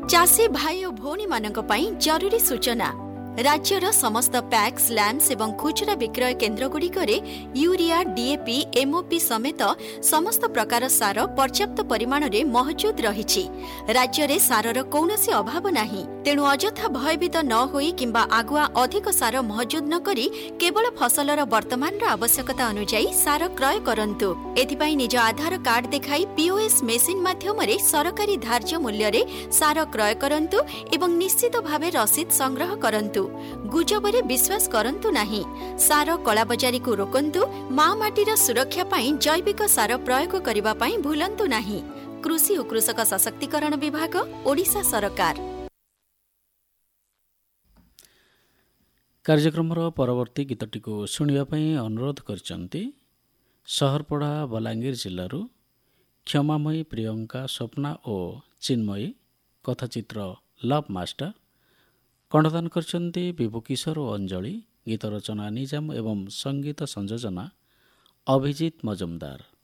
चाषी भाई और भौणी मानक पई जरूरी सूचना। राज्यर समस्त पैक्स लैम्प्स एवं खुचरा विक्रय केन्द्र गुड़िकरे यूरिया डीएपी एमओपी समेत समस्त प्रकार सार पर्याप्त परिमाण रे मौजूद रही। राज्य रे सारर कौनसी अभाव नाही। तेणु अजथा भयभीत न होई किंबा आगुआ अधिक सार मौजूद न करी केवल फसलर वर्तमान आवश्यकता अनुसार सार क्रय करंतु। एथिपाई निज आधार कार्ड देखाई पीओएस मेसिन माध्यम रे सरकारी धार्य मूल्य रे सार क्रय करंतु एवं निश्चित भावे रसीद संग्रह करंतु। गुजबरे विश्वास करंतु नाही। सार कलाबजारी को रोकंतु। माँ माटीर सुरक्षा पाई जैविक सार प्रयोग करिबा पाई भूलंतु नाही। कृषि और कृषक सशक्तिकरण विभाग ओडिशा सरकार। कार्यक्रमर परवर्ती गीतटी को शुणिबा पाई अनुरोध करचंती सहरपड़ा बलांगीर जिल्लारू क्षमामयी प्रियंका स्वप्ना और चिन्मयी कथाचित्र लव मास्टर कंठदान करचंती विभु किशोर और अंजलि। गीत रचना निजाम एवं संगीत संयोजना अभिजीत मजुमदार।